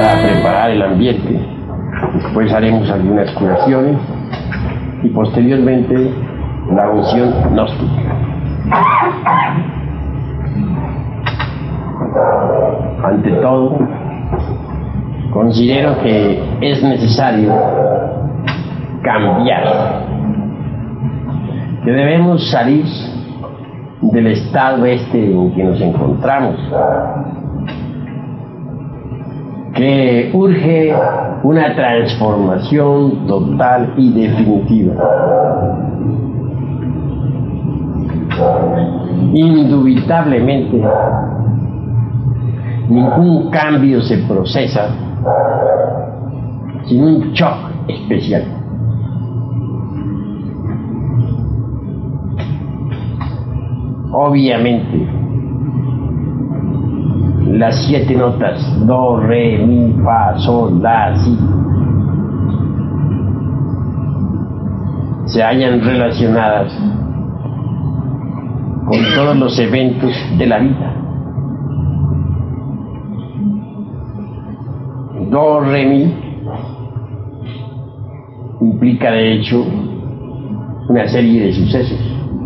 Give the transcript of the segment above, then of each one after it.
para preparar el ambiente. Después haremos algunas curaciones y posteriormente la unción gnóstica. Ante todo, considero que es necesario cambiar, que debemos salir del estado en que nos encontramos, que urge una transformación total y definitiva. Indubitablemente, ningún cambio se procesa sin un shock especial. Obviamente, las 7 notas do, re, mi, fa, sol, la, si se hallan relacionadas con todos los eventos de la vida. Do, re, mi implica de hecho una serie de sucesos.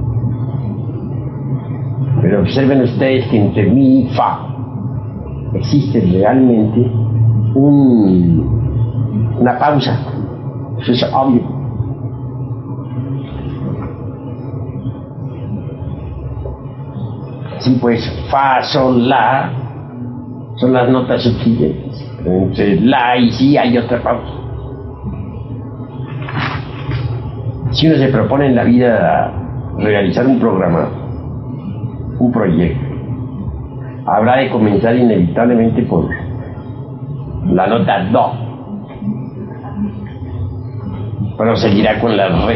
Pero observen ustedes que entre mi y fa existe realmente una pausa. Eso es obvio. Sí, pues fa, sol, la son las notas subsiguientes. Pero entre la y si hay otra pausa. Si uno se propone en la vida realizar un programa, un proyecto, habrá de comenzar inevitablemente por la nota do, pero seguirá con la re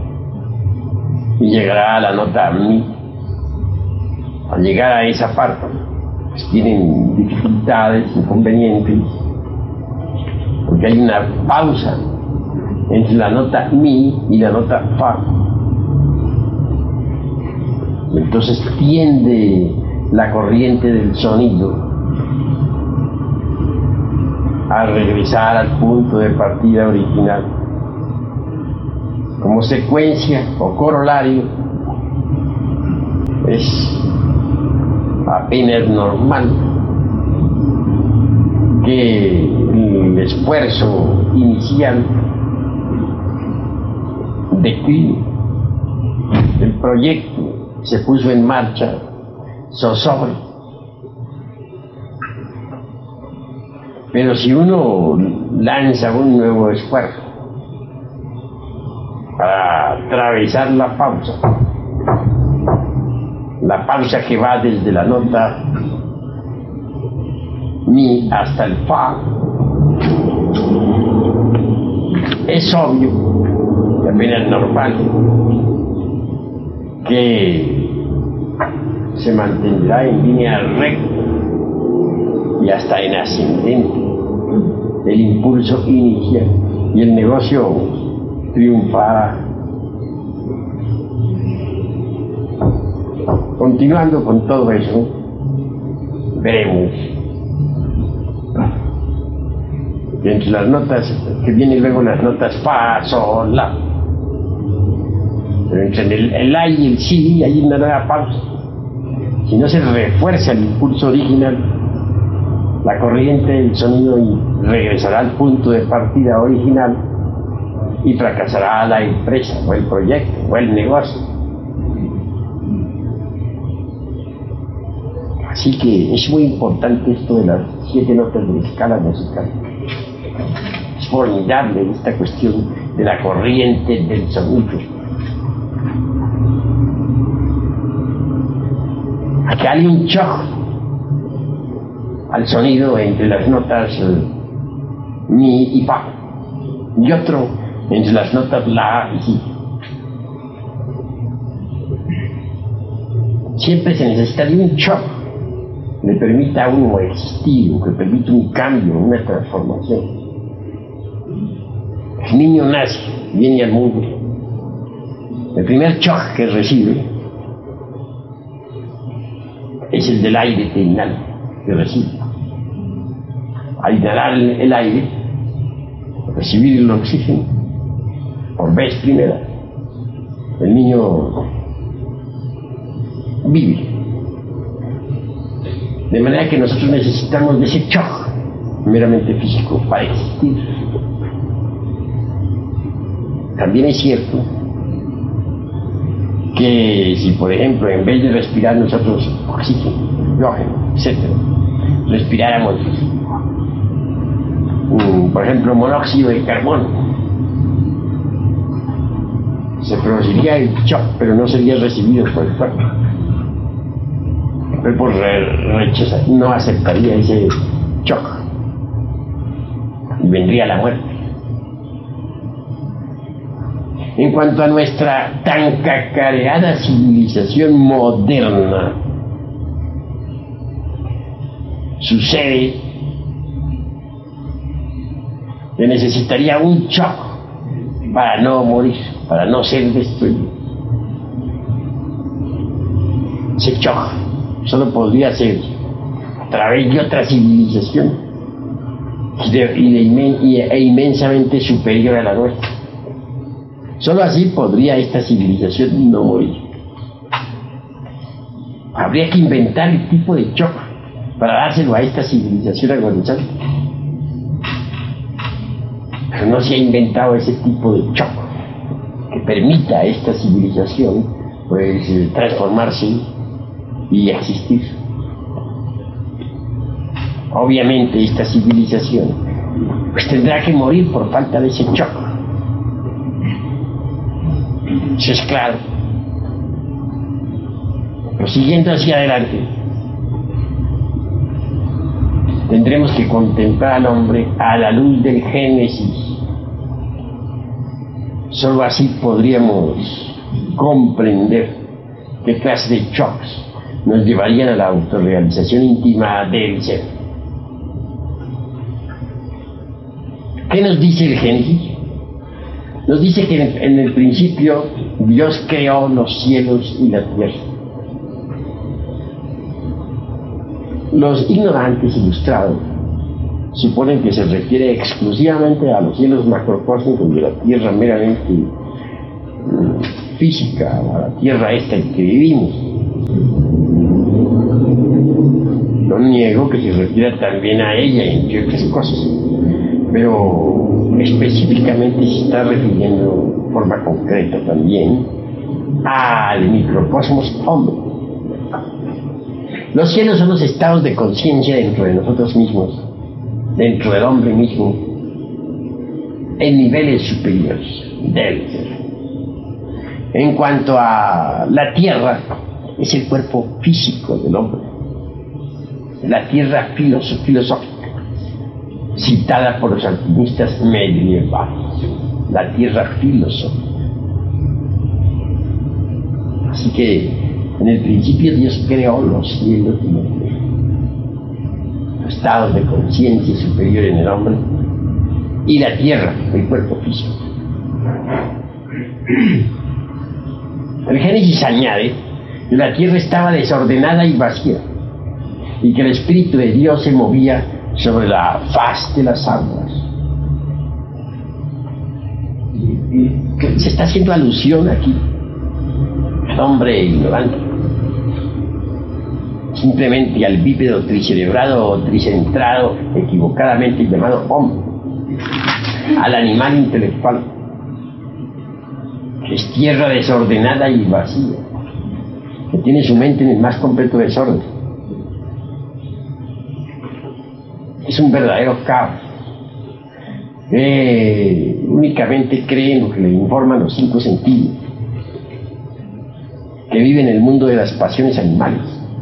y llegará a la nota mi. Al llegar a esa parte, pues tienen dificultades, inconvenientes, porque hay una pausa entre la nota mi y la nota fa. Entonces tiende la corriente del sonido a regresar al punto de partida original. Como secuencia o corolario, es apenas normal que el esfuerzo inicial decline. El proyecto se puso en marcha, zozobre. Pero si uno lanza un nuevo esfuerzo para atravesar la pausa que va desde la nota mi hasta el fa, es obvio y apenas normal que se mantendrá en línea recta y hasta en ascendente el impulso inicial y el negocio triunfará. Continuando con todo eso, veremos que entre las notas que vienen luego las notas fa, sol, la, pero entre el la y el si hay una nueva pausa. Si no se refuerza el impulso original, la corriente del sonido regresará al punto de partida original y fracasará la empresa o el proyecto o el negocio. Así que es muy importante esto de las 7 notas de la escala musical. Es formidable esta cuestión de la corriente del sonido. Aquí hay un shock al sonido entre las notas mi y fa, y otro entre las notas la y si. Siempre se necesita de un shock que le permita a uno existir, que permita un cambio, una transformación. El niño nace, viene al mundo. El primer shock que recibe es el del aire terminal que recibe. al inhalar el aire, recibir el oxígeno, por vez primera, el niño vive. De manera que nosotros necesitamos de ese shock meramente físico para existir. También es cierto que si, por ejemplo, en vez de respirar nosotros oxígeno, hidrógeno, etc., respiráramos, por ejemplo, monóxido de carbono, se produciría el shock, pero no sería recibido por el cuerpo. El cuerpo rechaza, no aceptaría ese shock y vendría la muerte. En cuanto a nuestra tan cacareada civilización moderna, sucede que necesitaría un shock para no morir, para no ser destruido. Ese shock solo podría ser a través de otra civilización e inmensamente superior a la nuestra. Solo así podría esta civilización no morir. Habría que inventar el tipo de shock para dárselo a esta civilización agonizante. Pero no se ha inventado ese tipo de shock que permita a esta civilización pues transformarse y existir. Obviamente esta civilización pues tendrá que morir por falta de ese shock. Eso es claro. Pero siguiendo hacia adelante, tendremos que contemplar al hombre a la luz del Génesis. Solo así podríamos comprender qué clase de shocks nos llevarían a la autorrealización íntima del ser. ¿Qué nos dice el Génesis? Nos dice que en el principio Dios creó los cielos y la tierra. Los ignorantes ilustrados suponen que se refiere exclusivamente a los cielos macrocósmicos de la tierra meramente física, a la tierra esta en que vivimos. No niego que se refiera también a ella, entre otras cosas, pero específicamente se está refiriendo de forma concreta también al microcosmos hombre. Los cielos son los estados de conciencia dentro de nosotros mismos, dentro del hombre mismo, en niveles superiores del ser. En cuanto a la tierra, es el cuerpo físico del hombre, la tierra filosófica, citada por los alquimistas medievales, la tierra filosófica. Así que en el principio Dios creó los cielos y la tierra, los estados de conciencia superior en el hombre, y la tierra, el cuerpo físico. El Génesis añade que la tierra estaba desordenada y vacía, y que el Espíritu de Dios se movía sobre la faz de las aguas. Se está haciendo alusión aquí al hombre ignorante, simplemente al bípedo tricerebrado o tricentrado, equivocadamente llamado hombre, al animal intelectual, que es tierra desordenada y vacía, que tiene su mente en el más completo desorden. Es un verdadero caos, que únicamente cree en lo que le informan los 5 sentidos, que vive en el mundo de las pasiones animales,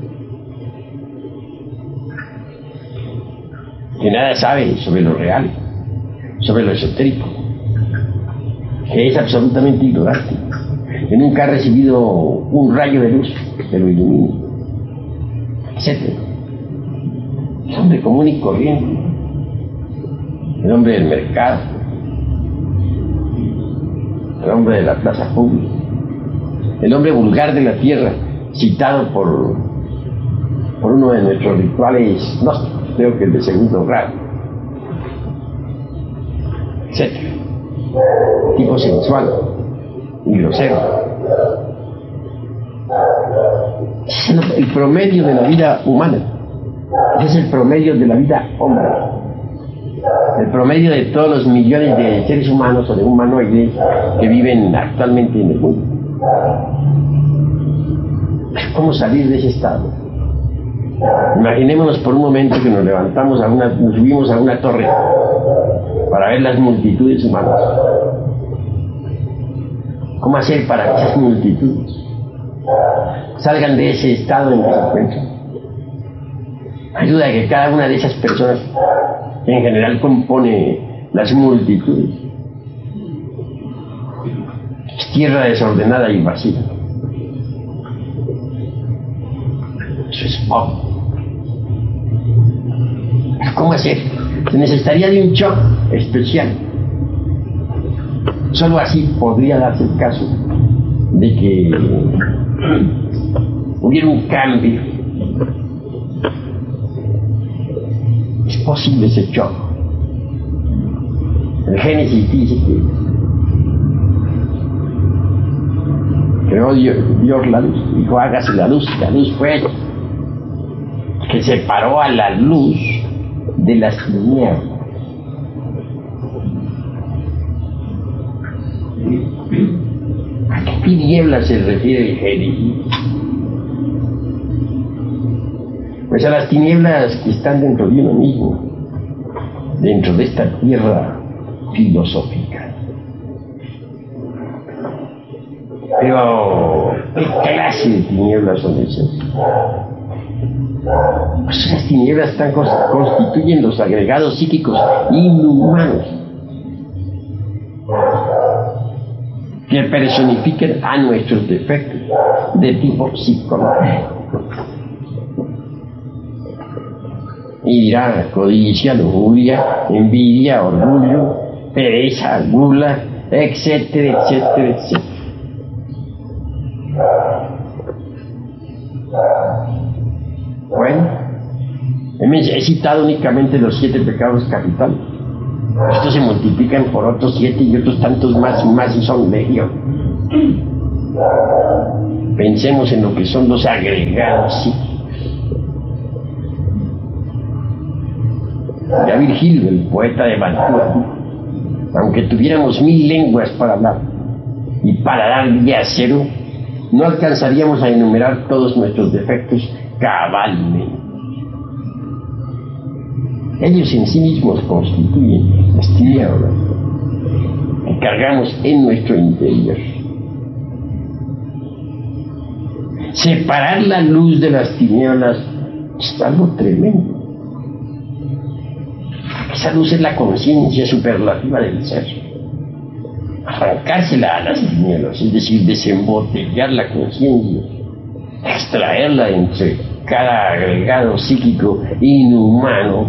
que nada sabe sobre lo real, sobre lo esotérico, que es absolutamente ignorante, que nunca ha recibido un rayo de luz que lo ilumine, etc. Es hombre común y corriente, el hombre del mercado, el hombre de la plaza pública, el hombre vulgar de la tierra, citado por uno de nuestros rituales gnósticos, creo que el de segundo grado, etc. Tipo sensual y grosero. Ese es el promedio de la vida humana. Ese es el promedio de la vida hombre. El promedio de todos los millones de seres humanos o de humanoides que viven actualmente en el mundo. ¿Cómo salir de ese estado? Imaginémonos por un momento que nos levantamos nos subimos a una torre para ver las multitudes humanas. ¿Cómo hacer para que esas multitudes salgan de ese estado en que se encuentran? Ayuda a que cada una de esas personas, que en general compone las multitudes, es tierra desordenada y vacía. Eso es poco. ¿Cómo hacer? Se necesitaría de un shock especial. Solo así podría darse el caso de que hubiera un cambio. Es posible ese shock. El Génesis dice que creó Dios la luz, dijo hágase la luz fue hecha, que separó a la luz de las tinieblas. ¿A qué tinieblas se refiere el Génesis? Pues a las tinieblas que están dentro de uno mismo, dentro de esta tierra filosófica. Pero, ¿qué clase de tinieblas son esas? Pues las tinieblas constituyen los agregados psíquicos inhumanos que personifican a nuestros defectos de tipo psicológico. Ira, codicia, lujuria, envidia, orgullo, pereza, gula, etcétera, etcétera, etcétera. Bueno, he citado únicamente los 7 pecados capitales. Estos se multiplican por otros 7 y otros tantos más y son legión. Pensemos en lo que son los agregados psíquicos. Ya Virgilio, el poeta de Mantua, aunque tuviéramos 1000 lenguas para hablar y para dar día cero, no alcanzaríamos a enumerar todos nuestros defectos cabalmente. Ellos en sí mismos constituyen las tinieblas que cargamos en nuestro interior. Separar la luz de las tinieblas es algo tremendo. Esa luz es la conciencia superlativa del ser. Arrancársela a las tinieblas, es decir, desembotellar la conciencia, extraerla entre cada agregado psíquico inhumano,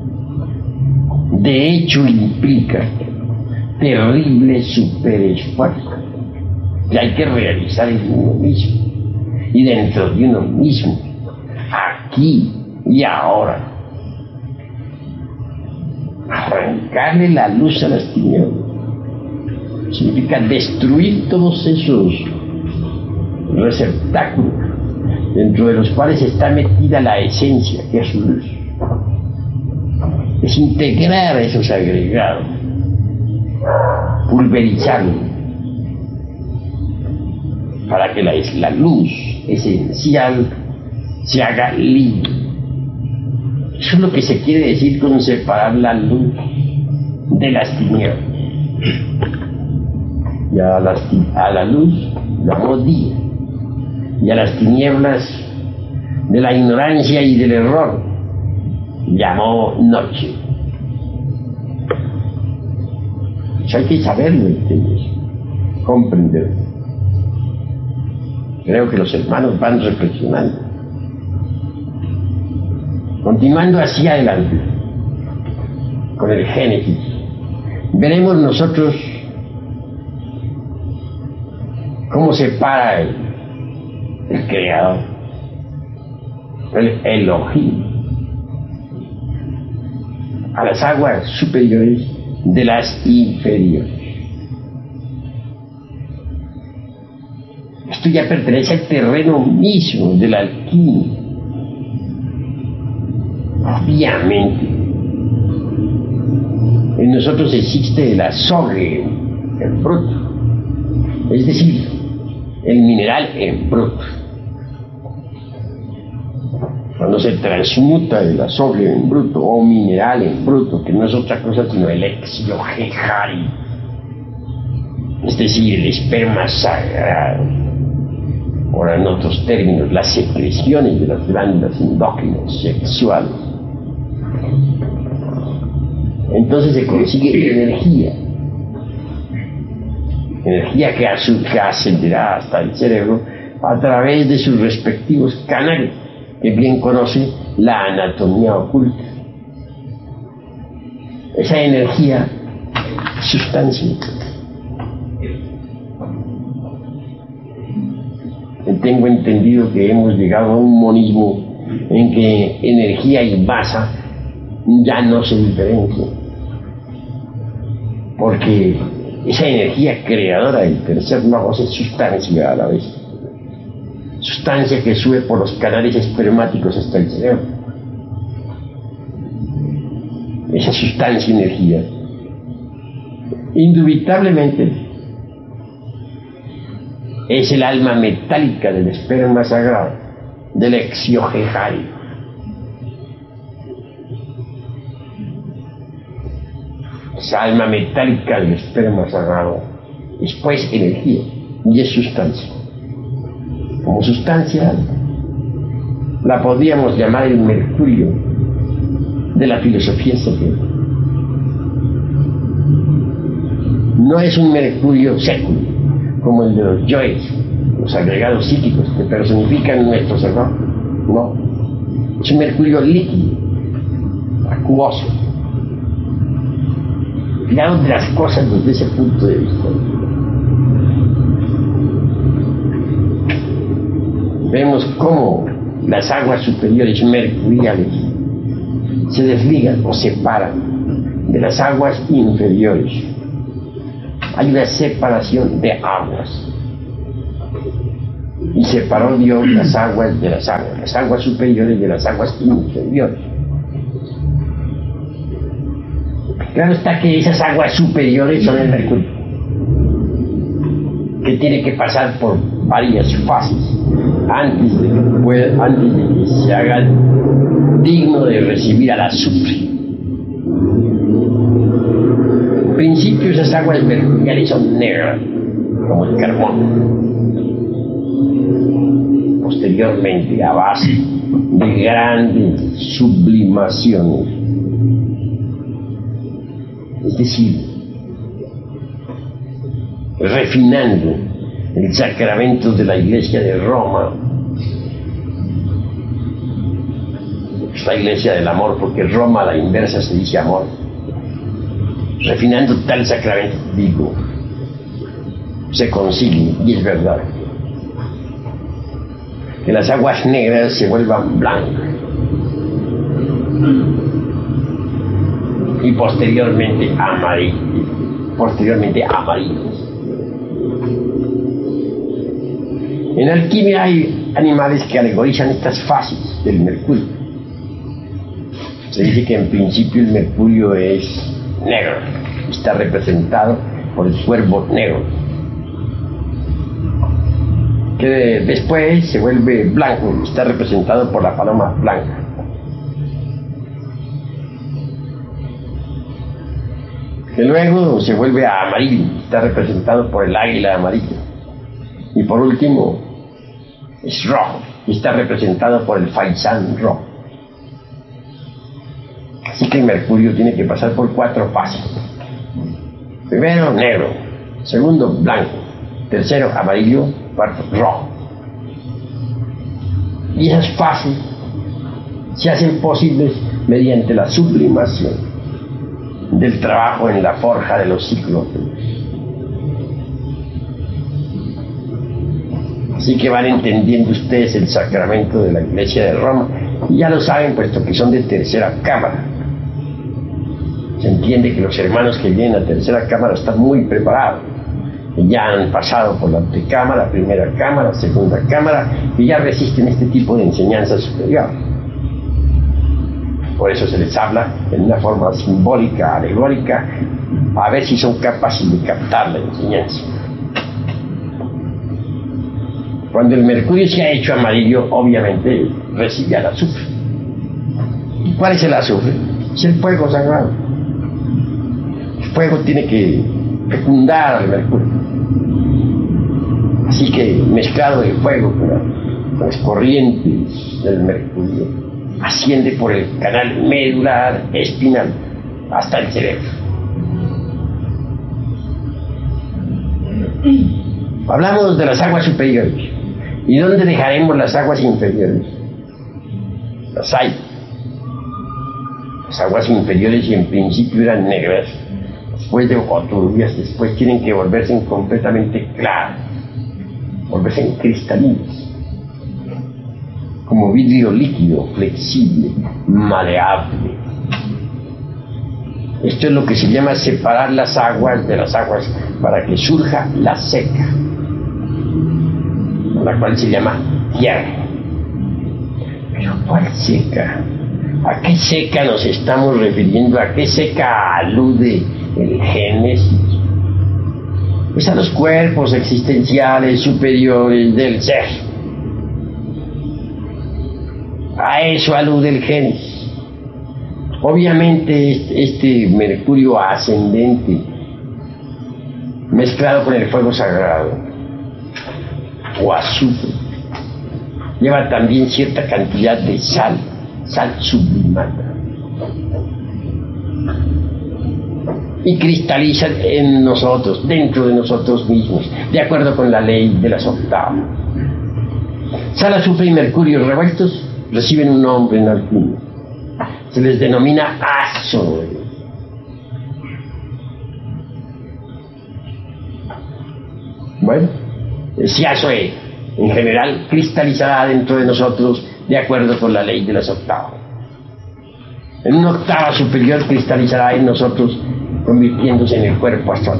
de hecho implica terrible superesfuerzo que hay que realizar en uno mismo y dentro de uno mismo, aquí y ahora. Arrancarle la luz a las tinieblas significa destruir todos esos receptáculos dentro de los cuales está metida la esencia, que es su luz. Es integrar esos agregados, pulverizarlos, para que la luz esencial se haga libre. Eso es lo que se quiere decir con separar la luz de las tinieblas. Y a la luz llamó día, y a las tinieblas de la ignorancia y del error llamó noche. Eso hay que saberlo, ¿entiendes? Comprenderlo. Creo que los hermanos van reflexionando. Continuando hacia adelante con el Génesis, veremos nosotros cómo se para el Creador, el Elohim, a las aguas superiores de las inferiores. Esto ya pertenece al terreno mismo de la alquimia. Obviamente, en nosotros existe el azogue en bruto, es decir, el mineral en bruto. Cuando se transmuta el azogue en bruto o mineral en bruto, que no es otra cosa sino el exiohejari, es decir, el esperma sagrado, o en otros términos, las secreciones de las glándulas endócrinas sexuales, entonces se consigue energía que ascenderá hasta el cerebro a través de sus respectivos canales, que bien conoce la anatomía oculta. Esa energía, sustancia. Tengo entendido que hemos llegado a un monismo en que energía y masa ya no se diferencian, porque esa energía creadora del tercer logos es sustancia a la vez, sustancia que sube por los canales espermáticos hasta el cerebro. Esa sustancia energía indubitablemente es el alma metálica del esperma sagrado, del exiohejari. Esa alma metálica del esperma sagrado es pues energía y es sustancia. Como sustancia la podríamos llamar el mercurio de la filosofía estoica. No es un mercurio seco como el de los yoes, los agregados psíquicos que personifican nuestros errores. No, es un mercurio líquido, acuoso. Miramos las cosas desde ese punto de vista. Vemos cómo las aguas superiores mercuriales se desligan o separan de las aguas inferiores. Hay una separación de aguas. Y separó Dios las aguas de las aguas superiores de las aguas inferiores. Claro está que esas aguas superiores son el mercurio, que tiene que pasar por varias fases antes de que se haga digno de recibir al azufre. En principio esas aguas mercuriales son negras, como el carbón. Posteriormente, a base de grandes sublimaciones, es decir, refinando el sacramento de la Iglesia de Roma, la Iglesia del amor, porque Roma a la inversa se dice amor, refinando tal sacramento, digo, se consigue, y es verdad, que las aguas negras se vuelvan blancas y posteriormente amarillas. En alquimia hay animales que alegorizan estas fases del mercurio. Se dice que en principio el mercurio es negro, está representado por el cuervo negro, que después se vuelve blanco, está representado por la paloma blanca. Que luego se vuelve a amarillo, está representado por el águila amarilla. Y por último, es rojo, y está representado por el faisán rojo. Así que el mercurio tiene que pasar por 4 fases. Primero, negro. Segundo, blanco. Tercero, amarillo. Cuarto, rojo. Y esas fases se hacen posibles mediante la sublimación del trabajo en la forja de los ciclos. Así que van entendiendo ustedes el sacramento de la Iglesia de Roma, y ya lo saben, puesto que son de tercera cámara. Se entiende que los hermanos que vienen a la tercera cámara están muy preparados. Ya han pasado por la antecámara, primera cámara, segunda cámara, y ya resisten este tipo de enseñanza superior. Por eso se les habla en una forma simbólica, alegórica, a ver si son capaces de captar la enseñanza. Cuando el mercurio se ha hecho amarillo, obviamente recibe al azufre. ¿Cuál es el azufre? Es el fuego sagrado. El fuego tiene que fecundar al mercurio. Así que mezclado el fuego con las corrientes del mercurio, asciende por el canal medular espinal hasta el cerebro. Hablamos de las aguas superiores. ¿Y dónde dejaremos las aguas inferiores? Las hay. Las aguas inferiores, y en principio eran negras, después de 4 días después tienen que volverse completamente claras, volverse cristalinas, como vidrio líquido, flexible, maleable. Esto es lo que se llama separar las aguas de las aguas para que surja la seca, la cual se llama tierra. Pero ¿cuál seca? ¿A qué seca nos estamos refiriendo? ¿A qué seca alude el Génesis? Pues a los cuerpos existenciales superiores del ser. A eso alude el Génesis. Obviamente este mercurio ascendente mezclado con el fuego sagrado o azufre lleva también cierta cantidad de sal sublimada, y cristaliza en nosotros, dentro de nosotros mismos, de acuerdo con la ley de las octavas. Sal, azufre y mercurio revueltos reciben un nombre en alquimia. Se les denomina azo. Bueno, ese azo en general cristalizará dentro de nosotros de acuerdo con la ley de las octavas. En una octava superior cristalizará en nosotros, convirtiéndose en el cuerpo astral.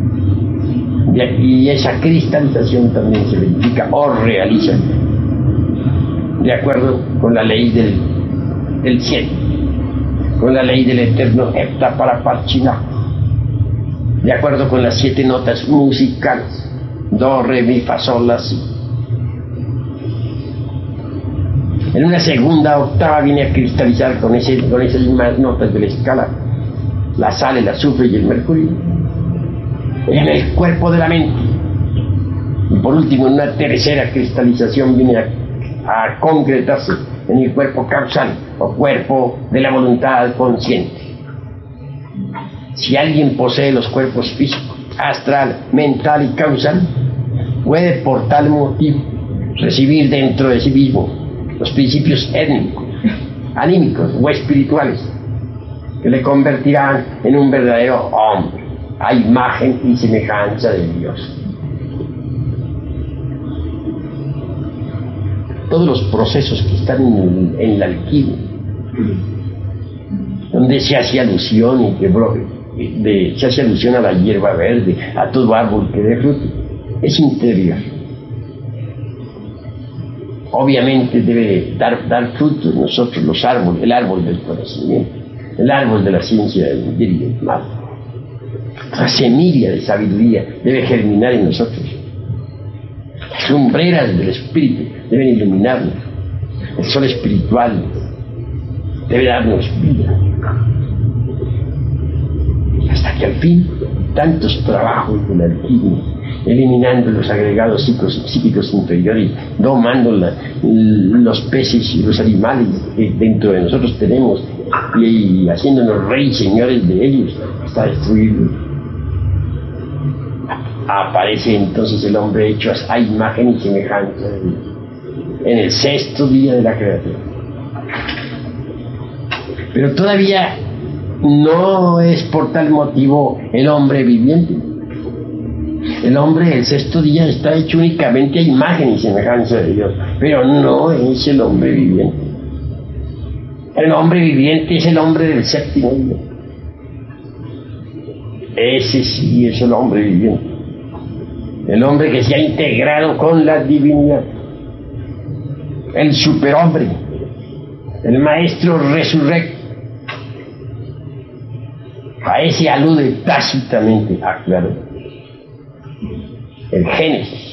Y esa cristalización también se verifica o realiza de acuerdo con la ley del cielo, con la ley del eterno Hepta Paraparchina, de acuerdo con las 7 notas musicales: do, re, mi, fa, sol, la, si. En una segunda octava viene a cristalizar con esas mismas notas de la escala la sal, el azufre y el mercurio en el cuerpo de la mente. Y por último, en una tercera cristalización viene a concretarse en el cuerpo causal o cuerpo de la voluntad consciente. Si alguien posee los cuerpos físico, astral, mental y causal, puede por tal motivo recibir dentro de sí mismo los principios étnicos, anímicos o espirituales que le convertirán en un verdadero hombre, a imagen y semejanza de Dios. Todos los procesos que están en la alquimia, donde se hace alusión se hace alusión a la hierba verde, a todo árbol que dé fruto, es interior. Obviamente debe dar fruto en nosotros los árboles, el árbol del conocimiento, el árbol de la ciencia del bien y del mal. La semilla de sabiduría debe germinar en nosotros. Las lumbreras del espíritu deben iluminarnos. El sol espiritual debe darnos vida. Hasta que al fin, tantos trabajos de la alquimia, eliminando los agregados psíquicos inferiores, domando los peces y los animales que dentro de nosotros tenemos, y haciéndonos reyes y señores de ellos, hasta destruirlos. Aparece entonces el hombre hecho a imagen y semejanza de Dios, en el 6º día de la creación. Pero todavía no es por tal motivo el hombre viviente. El hombre del 6º día está hecho únicamente a imagen y semejanza de Dios, pero no es el hombre viviente. El hombre viviente es el hombre del 7º día. Ese sí es el hombre viviente. El hombre que se ha integrado con la divinidad. El superhombre. El maestro resurrecto. A ese alude tácitamente, claro, el Génesis.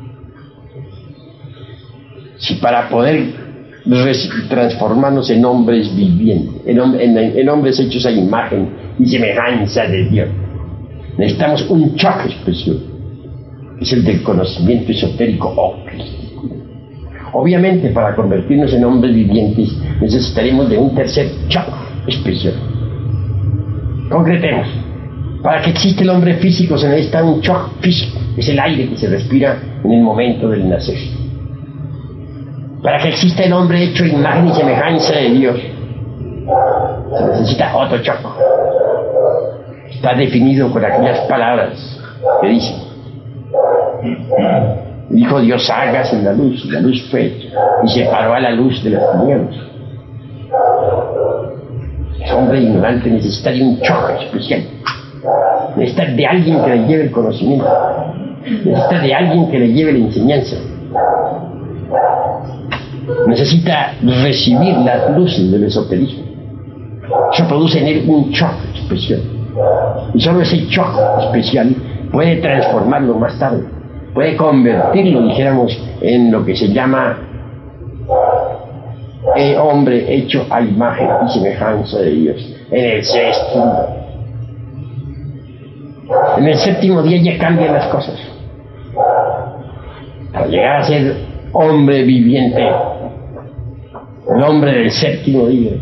Si para poder transformarnos en hombres vivientes, en hombres hechos a imagen y semejanza de Dios, necesitamos un choque especial, es el del conocimiento esotérico ocrístico. Obviamente, para convertirnos en hombres vivientes necesitaremos de un tercer choque especial. Concretemos. Para que exista el hombre físico se necesita un shock físico. Es el aire que se respira en el momento del nacer. Para que exista el hombre hecho imagen y semejanza de Dios se necesita otro shock. Está definido con aquellas palabras que dicen: dijo Dios, hágase la luz, y la luz fue, y separó a la luz de las tinieblas. El hombre ignorante necesita de un choque especial. Necesita de alguien que le lleve el conocimiento. Necesita de alguien que le lleve la enseñanza. Necesita recibir las luces del esoterismo. Eso produce en él un choque especial. Y solo ese choque especial puede transformarlo más tarde. Puede convertirlo, dijéramos, en lo que se llama hombre hecho a imagen y semejanza de Dios, en el sexto día. En el séptimo día ya cambian las cosas. Para llegar a ser hombre viviente, el hombre del séptimo día,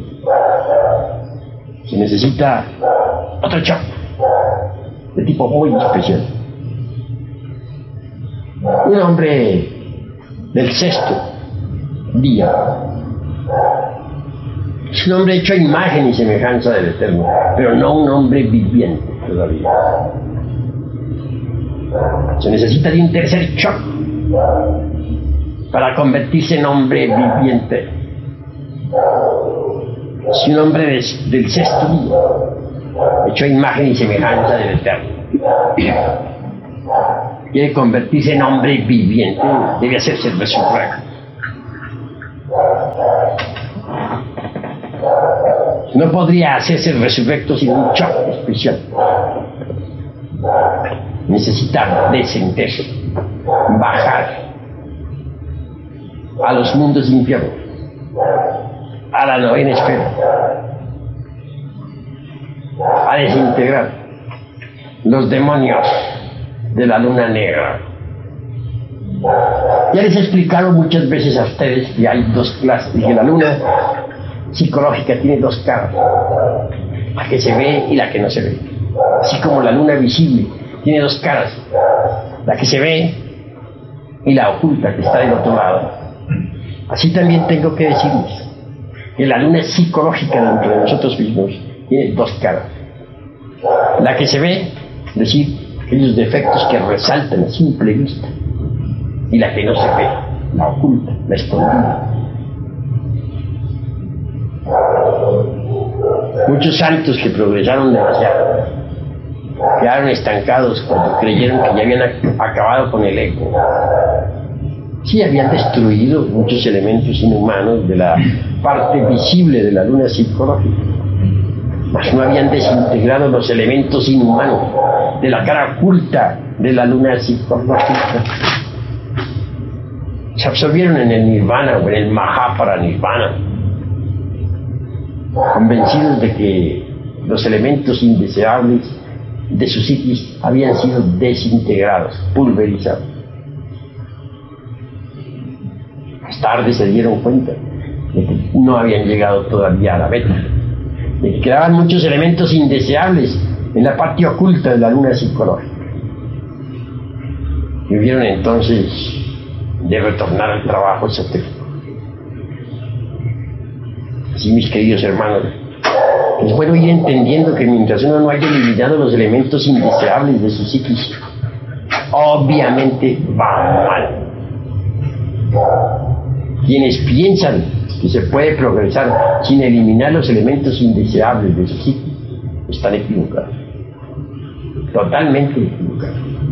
se necesita otro choque de tipo muy especial. Un hombre del sexto día es un hombre hecho a imagen y semejanza del Eterno, pero no un hombre viviente todavía. Se necesita de un tercer choque para convertirse en hombre viviente. Es un hombre del sexto día, hecho a imagen y semejanza del Eterno. Quiere convertirse en hombre viviente, debe hacerse resurrecto. No podría hacerse resurrecto sin un choque especial. Necesita descender, bajar a los mundos infiernos, a la novena esfera, a desintegrar los demonios de la luna negra. Ya les he explicado muchas veces a ustedes que hay dos clases, que la luna psicológica tiene dos caras, la que se ve y la que no se ve, así como la luna visible tiene dos caras, la que se ve y la oculta que está del otro lado. Así también tengo que decirles que la luna psicológica dentro de nosotros mismos tiene dos caras, la que se ve, es decir, aquellos defectos que resaltan a simple vista, y la que no se ve, la oculta, la escondida. Muchos santos que progresaron demasiado quedaron estancados cuando creyeron que ya habían acabado con el ego. Sí, habían destruido muchos elementos inhumanos de la parte visible de la luna psicológica, mas no habían desintegrado los elementos inhumanos de la cara oculta de la luna psicológica. Se absorbieron en el nirvana o en el mahaparanirvana, convencidos de que los elementos indeseables de sus psiquis habían sido desintegrados, pulverizados. Más tarde se dieron cuenta de que no habían llegado todavía a la meta, de que quedaban muchos elementos indeseables en la parte oculta de la luna psicológica. Y vieron entonces de retornar al trabajo esotérico. Así, mis queridos hermanos, es bueno ir entendiendo que mientras uno no haya eliminado los elementos indeseables de su psiquis, obviamente va mal. Quienes piensan que se puede progresar sin eliminar los elementos indeseables de su psiquis están equivocados. totalmente equivocado.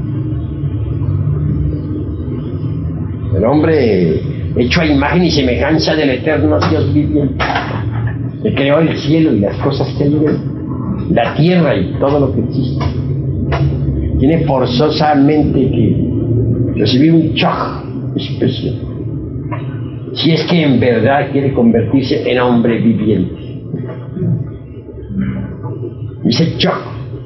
El hombre hecho a imagen y semejanza del eterno Dios viviente, que creó el cielo y las cosas que hay en él, la tierra y todo lo que existe, tiene forzosamente que recibir un shock especial, si es que en verdad quiere convertirse en hombre viviente. Y ese shock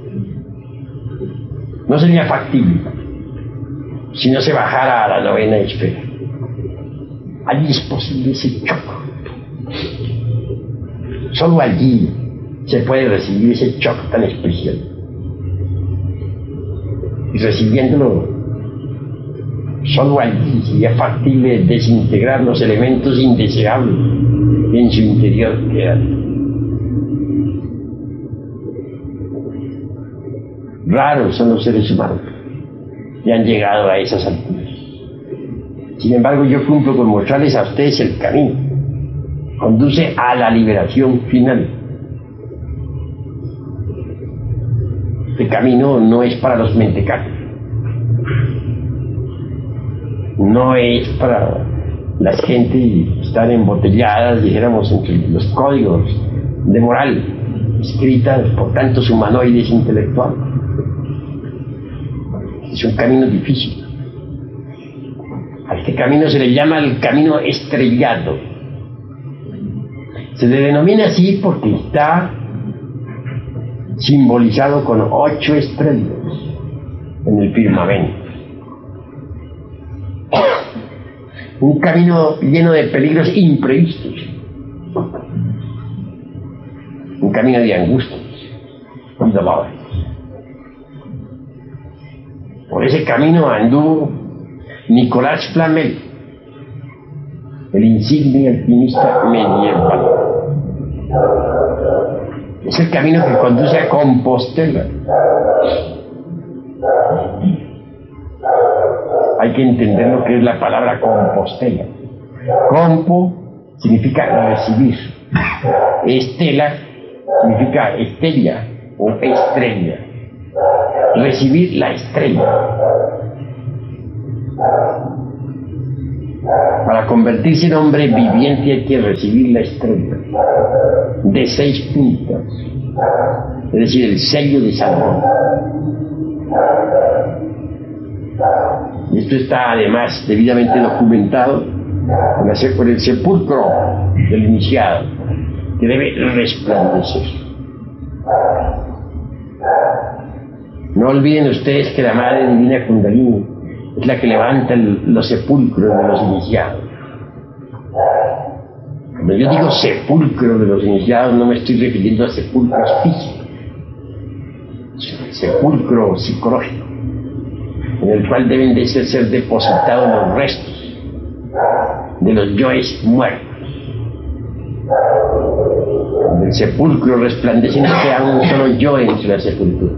no sería factible si no se bajara a la novena esfera. Allí es posible ese shock. Solo allí se puede recibir ese shock tan especial. Y recibiéndolo, solo allí sería factible desintegrar los elementos indeseables que en su interior quedan. Raros son los seres humanos que han llegado a esas alturas. Sin embargo, yo cumplo con mostrarles a ustedes el camino. Conduce a la liberación final. Este camino no es para los mentecatos. No es para las gentes que están embotelladas, dijéramos, entre los códigos de moral escritas por tantos humanoides intelectuales. Es un camino difícil. A este camino se le llama el camino estrellado. Se le denomina así porque está simbolizado con 8 estrellas en el firmamento. Un camino lleno de peligros imprevistos. Un camino de angustias y dolores. Por ese camino anduvo Nicolás Flamel, el insigne alpinista medieval. Es el camino que conduce a Compostela. Hay que entender lo que es la palabra Compostela. Compo significa recibir. Estela significa estrella o estrella. Recibir la estrella. Para convertirse en hombre viviente hay que recibir la estrella de 6 puntas, es decir, el sello de Salomón. Y esto está además debidamente documentado por el sepulcro del iniciado, que debe resplandecer. No olviden ustedes que la Madre Divina Kundalini es la que levanta los sepulcros de los iniciados. Cuando yo digo sepulcro de los iniciados, no me estoy refiriendo a sepulcros físicos, sepulcro psicológico, en el cual deben de ser depositados los restos de los yoes muertos. Cuando el sepulcro resplandece, no queda un solo yo entre la sepultura.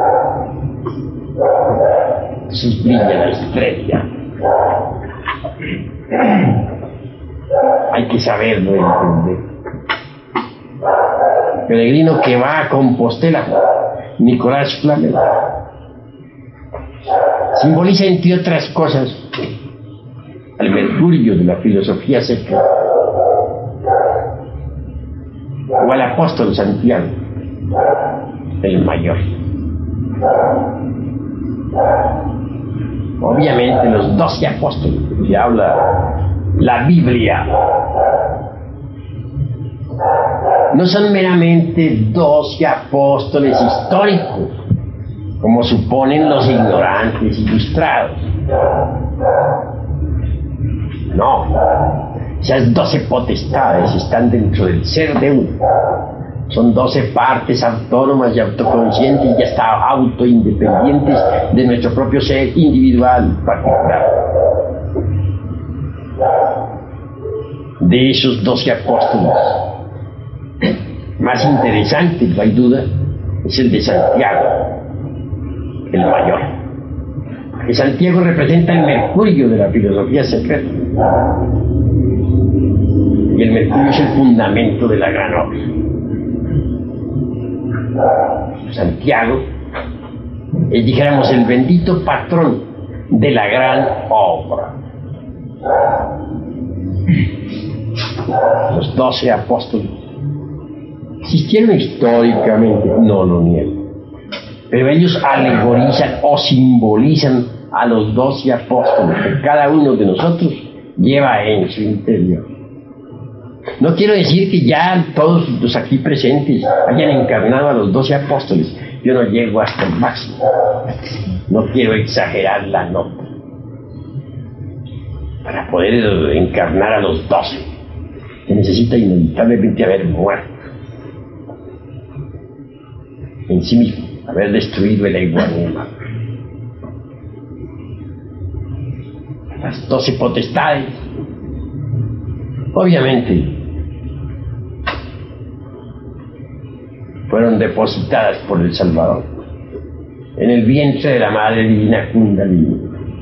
Entonces brilla la estrella. Hay que saberlo entender. Peregrino que va a Compostela, Nicolás Flamel, simboliza, entre otras cosas, al Mercurio de la filosofía secreta, o al apóstol Santiago, el mayor. Obviamente los 12 apóstoles que habla la Biblia no son meramente 12 apóstoles históricos, como suponen los ignorantes ilustrados. No, esas 12 potestades están dentro del ser de uno. Son 12 partes autónomas y autoconscientes y hasta autoindependientes de nuestro propio ser individual particular. De esos 12 apóstoles, más interesante, no hay duda, es el de Santiago, el mayor. Que Santiago representa el Mercurio de la filosofía secreta. Y el Mercurio es el fundamento de la gran obra. Santiago dijéramos, el bendito patrón de la gran obra. Los 12 apóstoles existieron históricamente, no lo niego, pero ellos alegorizan o simbolizan a los 12 apóstoles que cada uno de nosotros lleva en su interior. No quiero decir que ya todos los aquí presentes hayan encarnado a los 12 apóstoles. Yo no llego hasta el máximo. No quiero exagerar la nota. Para poder encarnar a los 12, se necesita inevitablemente haber muerto en sí mismo, haber destruido el ego animal. Las 12 potestades, obviamente, fueron depositadas por el Salvador en el vientre de la Madre Divina Kundalini.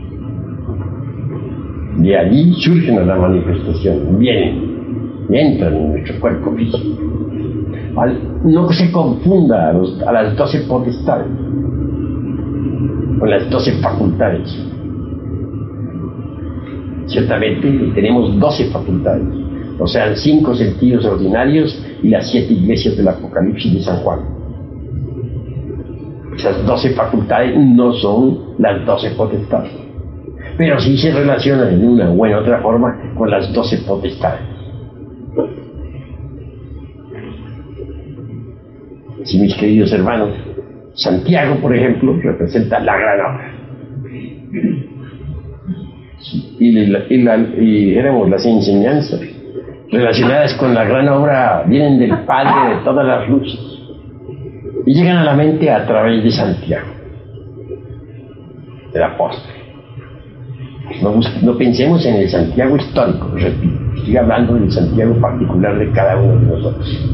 De allí surgen la manifestación, vienen y entran en nuestro cuerpo físico. No se confunda a las 12 potestades con las 12 facultades. Ciertamente tenemos 12 facultades, o sea, 5 sentidos ordinarios y las 7 iglesias del Apocalipsis de San Juan. Esas 12 facultades no son las 12 potestades, pero sí se relacionan en una u en otra forma con las 12 potestades. Sí, mis queridos hermanos, Santiago, por ejemplo, representa la gran obra. Y dijéramos, las enseñanzas relacionadas con la gran obra vienen del Padre de todas las luces y llegan a la mente a través de Santiago, del apóstol. No pensemos en el Santiago histórico, repito, estoy hablando del Santiago particular de cada uno de nosotros.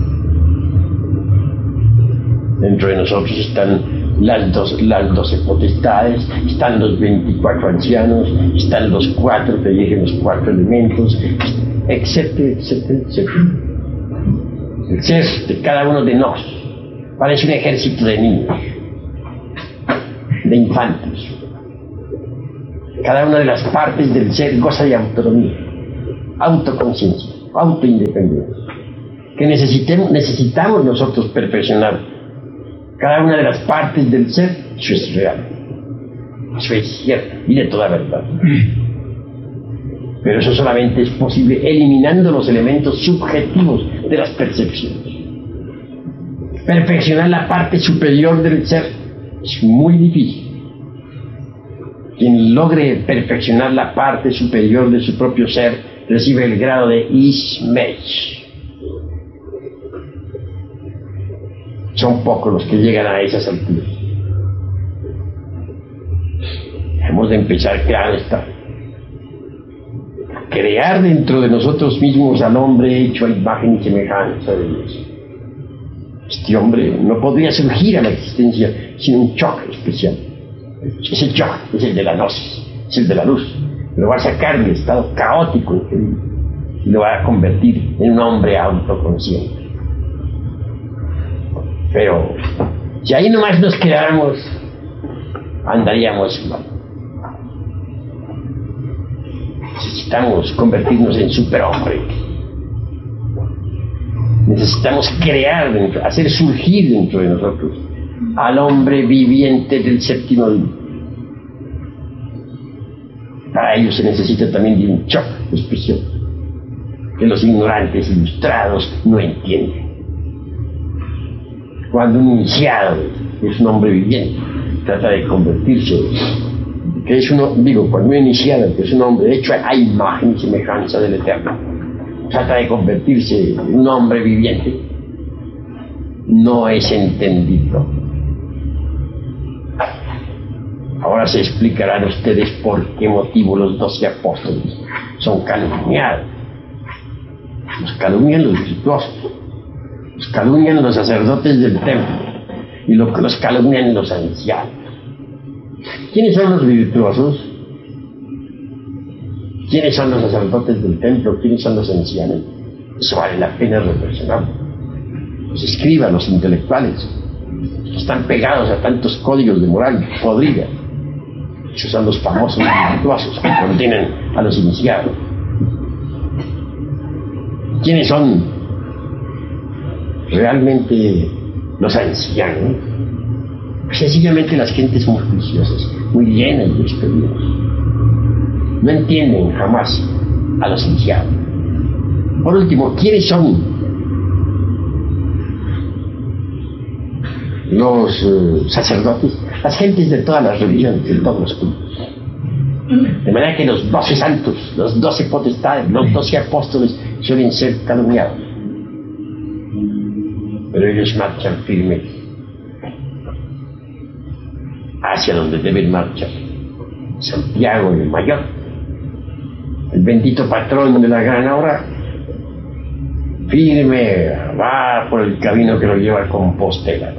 Dentro de nosotros están las 12 potestades, están los 24 ancianos, están los 4 que dirigen los 4 elementos, etcétera, etcétera, etcétera. El ser de cada uno de nosotros parece un ejército de niños, de infantes. Cada una de las partes del ser goza de autonomía, autoconciencia, autoindependencia, que necesitamos nosotros perfeccionar. Cada una de las partes del ser, eso es real, eso es cierto y de toda verdad. Pero eso solamente es posible eliminando los elementos subjetivos de las percepciones. Perfeccionar la parte superior del ser es muy difícil. Quien logre perfeccionar la parte superior de su propio ser recibe el grado de Ishmesh. Son pocos los que llegan a esas alturas. Hemos de empezar creando crear dentro de nosotros mismos al hombre hecho a imagen y semejanza de Dios. Este hombre no podría surgir a la existencia sin un choque especial. Ese choque es el de la gnosis, es el de la luz. Lo va a sacar del estado caótico en que vive y lo va a convertir en un hombre autoconsciente. Pero si ahí nomás nos quedáramos, andaríamos mal. Necesitamos convertirnos en superhombres. Necesitamos crear, hacer surgir dentro de nosotros al hombre viviente del séptimo día. Para ello se necesita también de un choque especial que los ignorantes ilustrados no entienden. Cuando un iniciado es un hombre viviente, trata de convertirse, cuando un iniciado, que es un hombre hecho a imagen y semejanza del Eterno, trata de convertirse en un hombre viviente, no es entendido. Ahora se explicarán ustedes por qué motivo los 12 apóstoles son calumniados. Los calumnian los virtuosos. Los calumnian los sacerdotes del templo y los calumnian los ancianos. ¿Quiénes son los virtuosos? ¿Quiénes son los sacerdotes del templo? ¿Quiénes son los ancianos? Eso vale la pena reflexionar. Los escribas, los intelectuales, Están pegados a tantos códigos de moral podrida. Esos son los famosos virtuosos que contienen a los iniciados. ¿Quiénes son realmente los ancianos? Sencillamente las gentes muy juiciosas, muy llenas de experiencia. No entienden jamás a los iniciados. Por último, ¿quiénes son los sacerdotes? Las gentes de todas las religiones, de todos los cultos. De manera que los 12 santos, los 12 potestades, los 12 apóstoles suelen ser calumniados. Pero ellos marchan firmes hacia donde deben marchar. Santiago el Mayor, el bendito patrón de la gran obra, firme va por el camino que lo lleva a Compostela.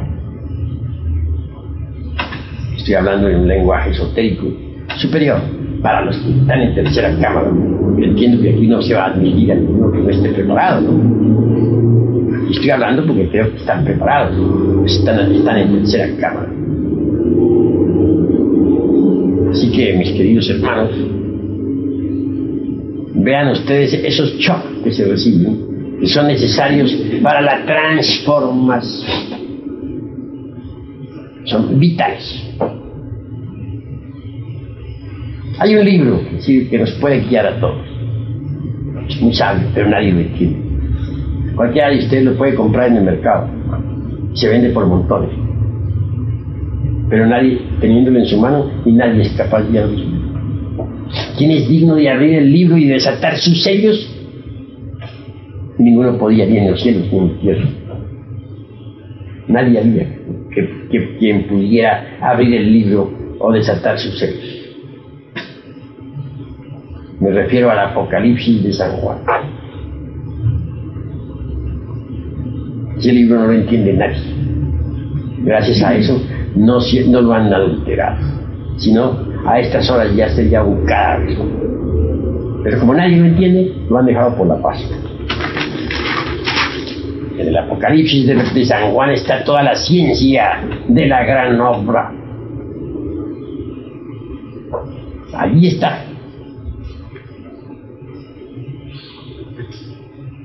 Estoy hablando en un lenguaje esotérico superior para los que están en tercera cámara. Entiendo que aquí no se va a admitir a ninguno que no esté preparado, ¿no? Y estoy hablando porque creo que están preparados, están en tercera cámara. Así que, mis queridos hermanos, vean ustedes esos choques que se reciben, que son necesarios para la transformación. Son vitales. Hay un libro que nos puede guiar a todos. Es muy sabio, pero nadie lo entiende. Cualquiera de ustedes lo puede comprar en el mercado. Se vende por montones. Pero nadie, teniéndolo en su mano, y nadie es capaz de abrirlo. ¿Quién es digno de abrir el libro y desatar sus sellos? Ninguno podía, ni en los cielos ni en la tierra. Nadie había quien pudiera abrir el libro o desatar sus sellos. Me refiero al Apocalipsis de San Juan. Ese libro no lo entiende nadie. Gracias a eso no lo han adulterado, sino a estas horas ya sería un cadáver. Pero como nadie lo entiende, lo han dejado por la paz. En el Apocalipsis de San Juan está toda la ciencia de la gran obra. Allí está.